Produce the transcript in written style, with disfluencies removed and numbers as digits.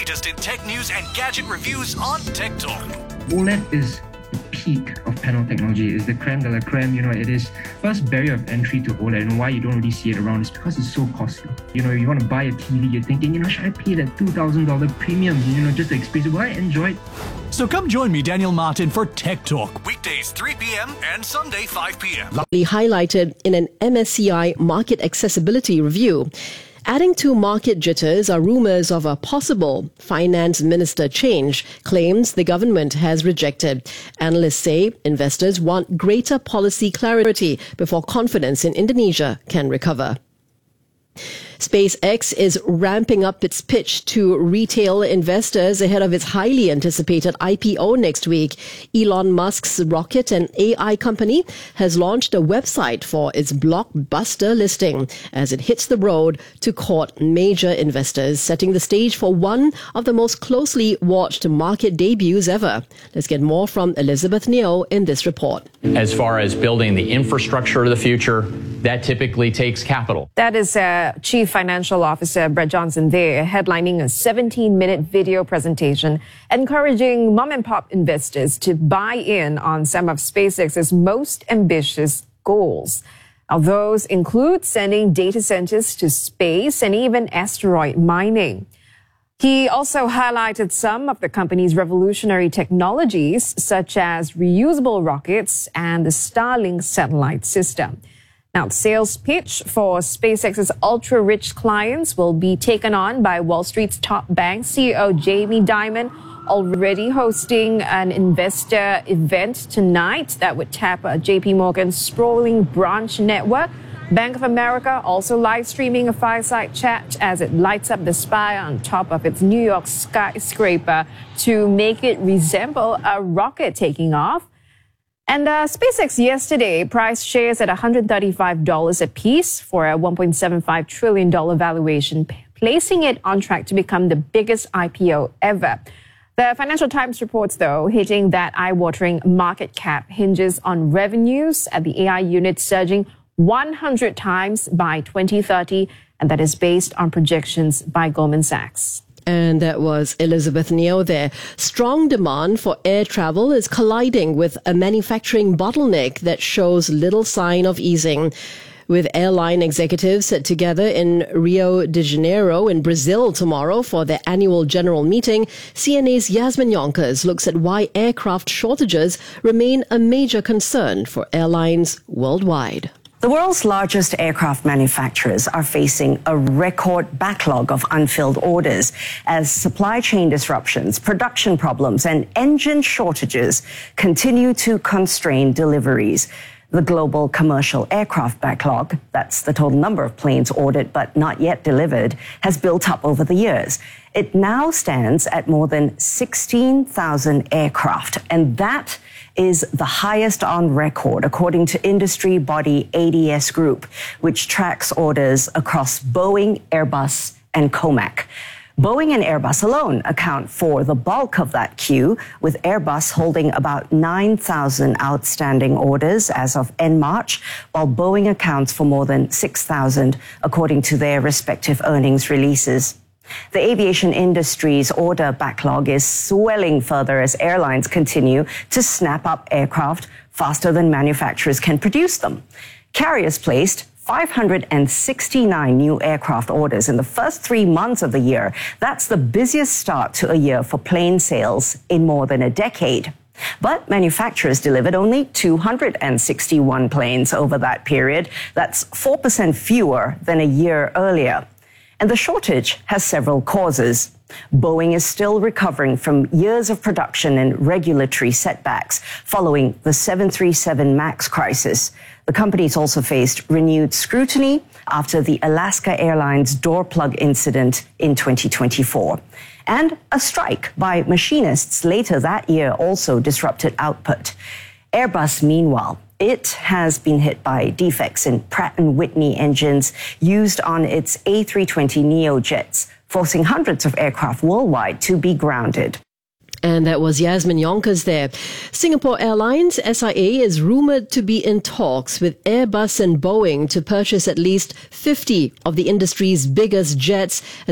latest in tech news and gadget reviews on Tech Talk. OLED is the peak of panel technology. It's the creme de la creme. It is first barrier of entry to OLED. And why you don't really see it around is because it's so costly. You want to buy a TV, you're thinking, should I pay that $2,000 premium, just to experience it? Will I enjoy it? So come join me, Daniel Martin, for Tech Talk, weekdays 3 p.m. and Sunday 5 p.m. Highlighted in an MSCI market accessibility review. Adding to market jitters are rumours of a possible finance minister change, claims the government has rejected. Analysts say investors want greater policy clarity before confidence in Indonesia can recover. SpaceX is ramping up its pitch to retail investors ahead of its highly anticipated IPO next week. Elon Musk's rocket and AI company has launched a website for its blockbuster listing as it hits the road to court major investors, setting the stage for one of the most closely watched market debuts ever. Let's get more from Elizabeth Neo in this report. As far as building the infrastructure of the future, that typically takes capital. That is Chief Financial Officer Brett Johnson there, headlining a 17-minute video presentation encouraging mom-and-pop investors to buy in on some of SpaceX's most ambitious goals. Now, those include sending data centers to space and even asteroid mining. He also highlighted some of the company's revolutionary technologies, such as reusable rockets and the Starlink satellite system. Now, the sales pitch for SpaceX's ultra-rich clients will be taken on by Wall Street's top bank CEO Jamie Dimon, already hosting an investor event tonight that would tap JP Morgan's sprawling branch network. Bank of America also live streaming a fireside chat as it lights up the spire on top of its New York skyscraper to make it resemble a rocket taking off. And SpaceX yesterday priced shares at $135 a piece for a $1.75 trillion valuation, placing it on track to become the biggest IPO ever. The Financial Times reports, though, hitting that eye-watering market cap hinges on revenues at the AI unit surging 100 times by 2030, and that is based on projections by Goldman Sachs. And that was Elizabeth Neo there. Strong demand for air travel is colliding with a manufacturing bottleneck that shows little sign of easing. With airline executives together in Rio de Janeiro in Brazil tomorrow for their annual general meeting, CNA's Yasmin Yonkers looks at why aircraft shortages remain a major concern for airlines worldwide. The world's largest aircraft manufacturers are facing a record backlog of unfilled orders as supply chain disruptions, production problems, and engine shortages continue to constrain deliveries. The global commercial aircraft backlog, that's the total number of planes ordered but not yet delivered, has built up over the years. It now stands at more than 16,000 aircraft, and that is the highest on record, according to industry body ADS Group, which tracks orders across Boeing, Airbus, and COMAC. Boeing and Airbus alone account for the bulk of that queue, with Airbus holding about 9,000 outstanding orders as of end March, while Boeing accounts for more than 6,000, according to their respective earnings releases. The aviation industry's order backlog is swelling further as airlines continue to snap up aircraft faster than manufacturers can produce them. Carriers placed 569 new aircraft orders in the first 3 months of the year. That's the busiest start to a year for plane sales in more than a decade. But manufacturers delivered only 261 planes over that period. That's 4% fewer than a year earlier. And the shortage has several causes. Boeing is still recovering from years of production and regulatory setbacks following the 737 MAX crisis. The company's also faced renewed scrutiny after the Alaska Airlines door plug incident in 2024. And a strike by machinists later that year also disrupted output. Airbus, meanwhile, it has been hit by defects in Pratt & Whitney engines used on its A320neo jets, forcing hundreds of aircraft worldwide to be grounded. And that was Yasmin Yonkers there. Singapore Airlines, SIA, is rumoured to be in talks with Airbus and Boeing to purchase at least 50 of the industry's biggest jets